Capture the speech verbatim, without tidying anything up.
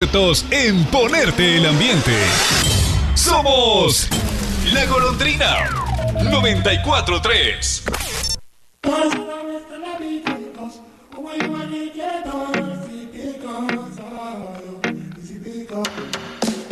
expertos en ponerte el ambiente. Somos La Golondrina noventa y cuatro tres.